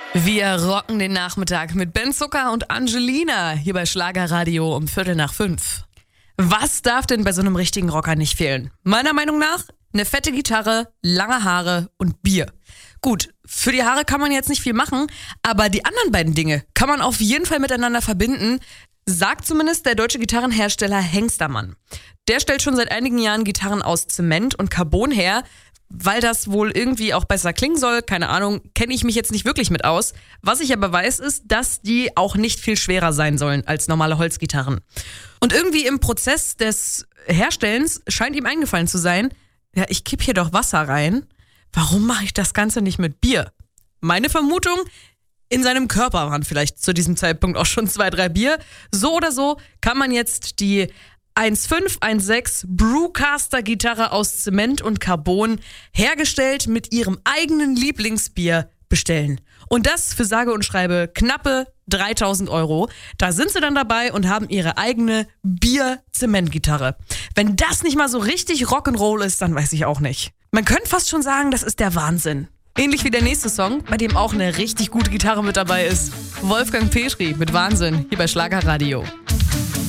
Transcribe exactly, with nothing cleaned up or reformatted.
Wir rocken den Nachmittag mit Ben Zucker und Angelina hier bei Schlagerradio um Viertel nach fünf. Was darf denn bei so einem richtigen Rocker nicht fehlen? Meiner Meinung nach eine fette Gitarre, lange Haare und Bier. Gut, für die Haare kann man jetzt nicht viel machen, aber die anderen beiden Dinge kann man auf jeden Fall miteinander verbinden, sagt zumindest der deutsche Gitarrenhersteller Hengstermann. Der stellt schon seit einigen Jahren Gitarren aus Zement und Carbon her, weil das wohl irgendwie auch besser klingen soll. Keine Ahnung, kenne ich mich jetzt nicht wirklich mit aus. Was ich aber weiß, ist, dass die auch nicht viel schwerer sein sollen als normale Holzgitarren. Und irgendwie im Prozess des Herstellens scheint ihm eingefallen zu sein, ja, ich kipp hier doch Wasser rein. Warum mache ich das Ganze nicht mit Bier? Meine Vermutung, in seinem Körper waren vielleicht zu diesem Zeitpunkt auch schon zwei, drei Bier. So oder so kann man jetzt die eins fünf eins sechs Brewcaster Gitarre aus Zement und Carbon hergestellt mit ihrem eigenen Lieblingsbier bestellen. Und das für sage und schreibe knappe dreitausend Euro. Da sind sie dann dabei und haben ihre eigene Bier-Zement-Gitarre. Wenn das nicht mal so richtig Rock'n'Roll ist, dann weiß ich auch nicht. Man könnte fast schon sagen, das ist der Wahnsinn. Ähnlich wie der nächste Song, bei dem auch eine richtig gute Gitarre mit dabei ist. Wolfgang Petri mit Wahnsinn hier bei Schlagerradio.